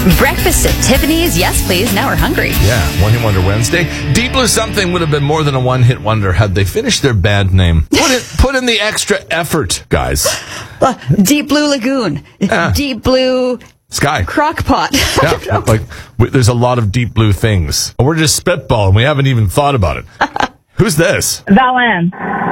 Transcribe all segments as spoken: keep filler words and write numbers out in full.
Breakfast at Tiffany's. Yes, please. Now we're hungry. Yeah, One Hit Wonder Wednesday. Deep Blue Something would have been more than a one-hit wonder had they finished their band name. Put it, put in the extra effort, guys. Uh, Deep Blue Lagoon. Yeah. Deep Blue Sky. Crockpot. Yeah, like we, there's a lot of deep blue things. We're just spitballing. We haven't even thought about it. Who's this? Valan.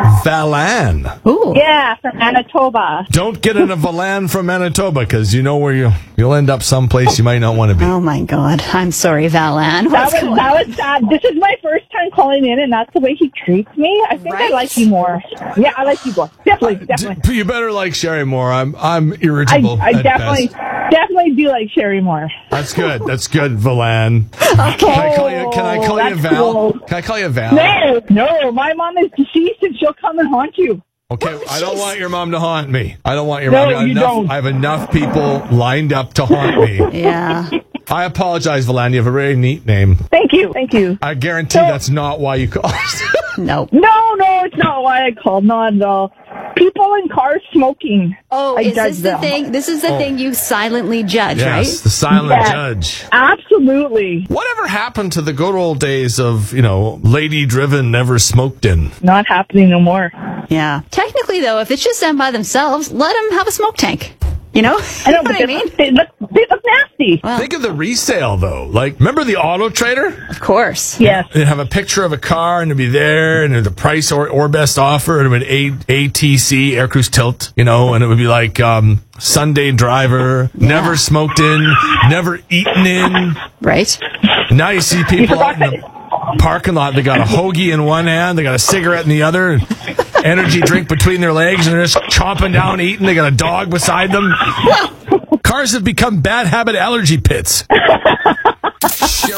Valan. Ooh. Yeah, from Manitoba. Don't get in a Valan from Manitoba because you know where you, you'll end up someplace you might not want to be. Oh, my God. I'm sorry, Valan. That What's was going that was sad. This is my first time calling in, and that's the way he treats me. I think Right? I like you more. Yeah, I like you more. Definitely, definitely. D- You better like Sherry more. I'm I'm irritable. I, I at definitely, best. definitely do like Sherry more. That's good. That's good, Valan. Can I call you? Can I call you that's Val? cool. Can I call you Val? No, no, my mom is deceased, and she'll come and haunt you. Okay, I don't want your mom to haunt me. I don't want your No, mom. I have you enough, don't. I have enough people lined up to haunt me. Yeah. I apologize, Valan. You have a very neat name. Thank you, thank you. I guarantee So- that's not why you called. No. No, no, it's not why I called. Not at all. People in cars smoking. Oh, I is judge this the them. thing? This is the thing you silently judge, Yes, right? the silent Yes. judge. Absolutely Whatever happened to the good old days of, you know, lady-driven, never smoked in? not happening no more. Yeah. Technically, though, if it's just them by themselves, let them have a smoke tank. You know? I know, You but what they, I mean? look, they look they look nasty. Well, Think of the resale, though. Like, remember the Auto Trader? of course. Yes. They'd have a picture of a car, and it'd be there, and the price or, or best offer, and it would be A- ATC, Air Cruise Tilt, you know, and it would be like um, Sunday driver, never smoked in, never eaten in. Right? And now you see people forgot out in the parking lot, they got a hoagie in one hand, they got a cigarette in the other, and energy drink between their legs, and they're just chomping down, eating. They got a dog beside them. Cars have become bad habit allergy pits.